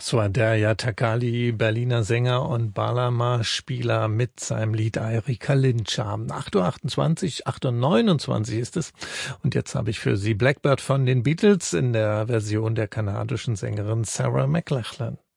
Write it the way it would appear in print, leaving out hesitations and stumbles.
Das war Derya Tagali, Berliner Sänger und Balama-Spieler mit seinem Lied Erika Lindscha. 8.28 Uhr, 8.29 Uhr ist es. Und jetzt habe ich für Sie Blackbird von den Beatles in der Version der kanadischen Sängerin Sarah McLachlan.